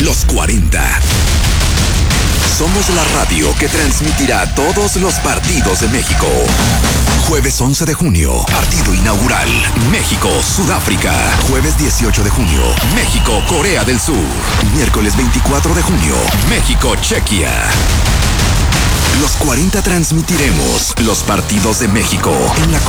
Los 40. Somos la radio que transmitirá todos los partidos de México. Jueves 11 de junio, partido inaugural. México-Sudáfrica. Jueves 18 de junio, México-Corea del Sur. Miércoles 24 de junio, México-Chequia. Los 40 transmitiremos los partidos de México en la